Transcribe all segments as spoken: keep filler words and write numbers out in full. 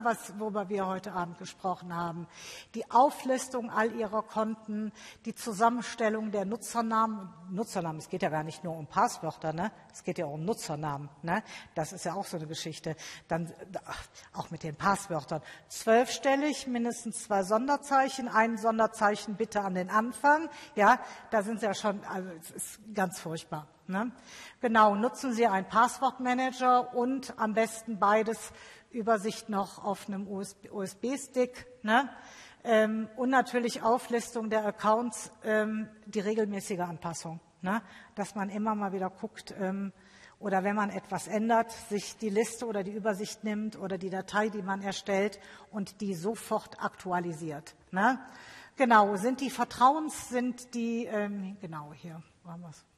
was, worüber wir heute Abend gesprochen haben. Die Auflistung all ihrer Konten, die Zusammenstellung der Nutzernamen. Nutzernamen, es geht ja gar nicht nur um Passwörter, ne? Es geht ja auch um Nutzernamen, ne? Das ist ja auch so eine Geschichte. Dann ach, auch mit den Passwörtern. Zwölfstellig, mindestens zwei Sonderzeichen, ein Sonderzeichen bitte an den Anfang. Ja, da sind Sie ja schon, also es ist ganz furchtbar. Ne? Genau, nutzen Sie einen Passwortmanager und am besten beides, Übersicht noch auf einem U S B-Stick, ne? ähm, und natürlich Auflistung der Accounts, ähm, die regelmäßige Anpassung, ne? Dass man immer mal wieder guckt ähm, oder wenn man etwas ändert, sich die Liste oder die Übersicht nimmt oder die Datei, die man erstellt und die sofort aktualisiert. Ne? Genau, sind die Vertrauens, sind die, ähm, genau, hier waren wir es.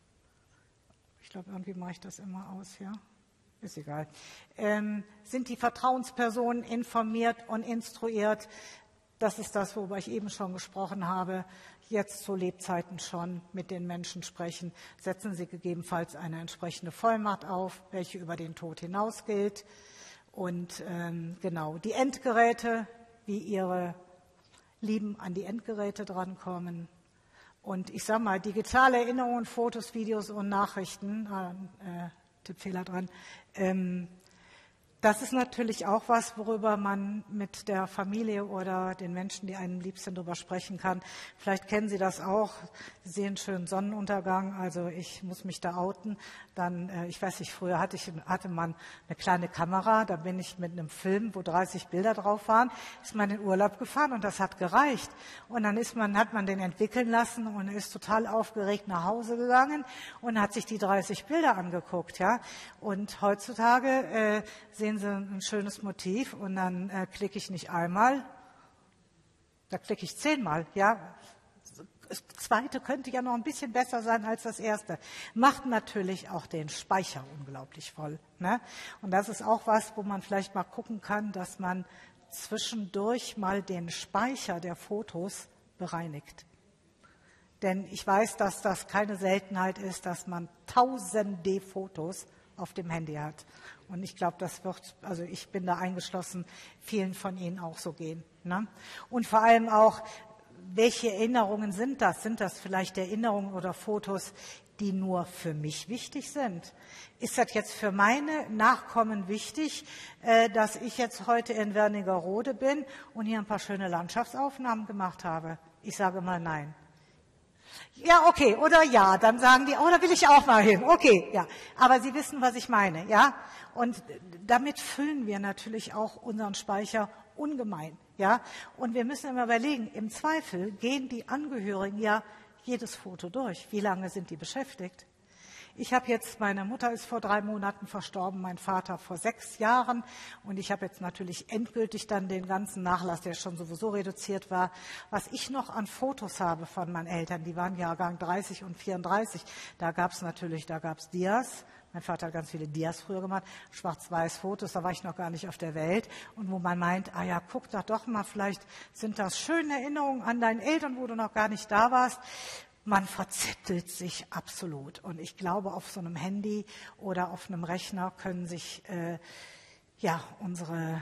Ich glaube, irgendwie mache ich das immer aus, ja. Ist egal. Ähm, sind die Vertrauenspersonen informiert und instruiert? Das ist das, worüber ich eben schon gesprochen habe. Jetzt zu Lebzeiten schon mit den Menschen sprechen. Setzen Sie gegebenenfalls eine entsprechende Vollmacht auf, welche über den Tod hinaus gilt. Und ähm, genau, die Endgeräte, wie Ihre Lieben an die Endgeräte drankommen. Und ich sage mal, digitale Erinnerungen, Fotos, Videos und Nachrichten, äh, Tippfehler dran. Ähm, das ist natürlich auch was, worüber man mit der Familie oder den Menschen, die einem lieb sind, darüber sprechen kann. Vielleicht kennen Sie das auch. Sie sehen einen schönen Sonnenuntergang. Also ich muss mich da outen. Dann, äh, ich weiß nicht, früher hatte, ich, hatte man eine kleine Kamera. Da bin ich mit einem Film, wo dreißig Bilder drauf waren, ist man in den Urlaub gefahren und das hat gereicht. Und dann ist man, hat man den entwickeln lassen und ist total aufgeregt nach Hause gegangen und hat sich die dreißig Bilder angeguckt. Ja. Und heutzutage äh, sehen Sie ein schönes Motiv und dann äh, klicke ich nicht einmal, da klicke ich zehnmal. Ja. Das zweite könnte ja noch ein bisschen besser sein als das erste. Macht natürlich auch den Speicher unglaublich voll. Ne? Und das ist auch was, wo man vielleicht mal gucken kann, dass man zwischendurch mal den Speicher der Fotos bereinigt. Denn ich weiß, dass das keine Seltenheit ist, dass man tausende Fotos auf dem Handy hat. Und ich glaube, das wird, also ich bin da eingeschlossen, vielen von Ihnen auch so gehen. Ne? Und vor allem auch, welche Erinnerungen sind das? Sind das vielleicht Erinnerungen oder Fotos, die nur für mich wichtig sind? Ist das jetzt für meine Nachkommen wichtig, äh, dass ich jetzt heute in Wernigerode bin und hier ein paar schöne Landschaftsaufnahmen gemacht habe? Ich sage mal nein. Ja, okay, oder ja, dann sagen die, oh, da will ich auch mal hin. Okay, ja, aber Sie wissen, was ich meine, ja? Und damit füllen wir natürlich auch unseren Speicher ungemein, ja? Und wir müssen immer überlegen, im Zweifel gehen die Angehörigen ja jedes Foto durch. Wie lange sind die beschäftigt? Ich habe jetzt, meine Mutter ist vor drei Monaten verstorben, mein Vater vor sechs Jahren und ich habe jetzt natürlich endgültig dann den ganzen Nachlass, der schon sowieso reduziert war. Was ich noch an Fotos habe von meinen Eltern, die waren Jahrgang dreißig und vierunddreißig, da gab es natürlich, da gab es Dias. Mein Vater hat ganz viele Dias früher gemacht, schwarz-weiß Fotos, da war ich noch gar nicht auf der Welt. Und wo man meint, ah ja, guck da doch mal, vielleicht sind das schöne Erinnerungen an deine Eltern, wo du noch gar nicht da warst. Man verzettelt sich absolut. Und ich glaube, auf so einem Handy oder auf einem Rechner können sich äh, ja unsere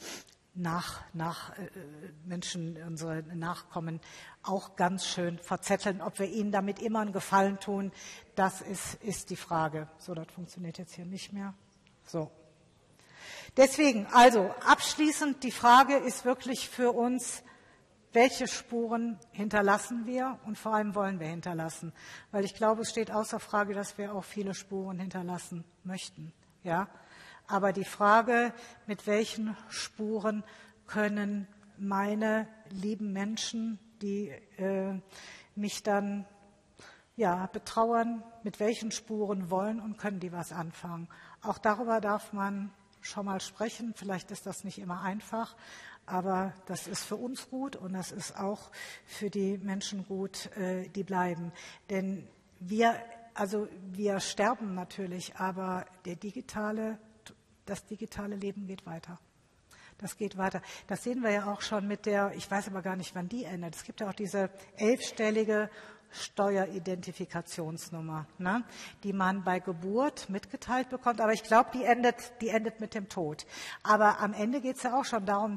nach, nach, äh, Menschen, unsere Nachkommen auch ganz schön verzetteln. Ob wir ihnen damit immer einen Gefallen tun, das ist, ist die Frage. So, das funktioniert jetzt hier nicht mehr. So. Deswegen, also abschließend, die Frage ist wirklich für uns, welche Spuren hinterlassen wir und vor allem wollen wir hinterlassen? Weil ich glaube, es steht außer Frage, dass wir auch viele Spuren hinterlassen möchten. Ja? Aber die Frage, mit welchen Spuren können meine lieben Menschen, die äh, mich dann ja, betrauern, mit welchen Spuren wollen und können die was anfangen? Auch darüber darf man schon mal sprechen. Vielleicht ist das nicht immer einfach. Aber das ist für uns gut und das ist auch für die Menschen gut, äh, die bleiben. Denn wir, also wir sterben natürlich, aber der digitale, das digitale Leben geht weiter. Das geht weiter. Das sehen wir ja auch schon mit der, ich weiß aber gar nicht, wann die endet. Es gibt ja auch diese elfstellige Steueridentifikationsnummer, ne, die man bei Geburt mitgeteilt bekommt. Aber ich glaube, die endet, die endet mit dem Tod. Aber am Ende geht es ja auch schon darum,